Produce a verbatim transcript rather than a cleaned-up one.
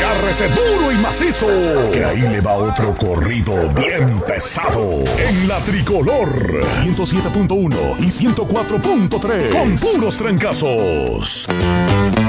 Agárrese duro y macizo, que ahí le va otro corrido bien pesado. En la Tricolor ciento siete punto uno y ciento cuatro punto tres, con puros trancazos.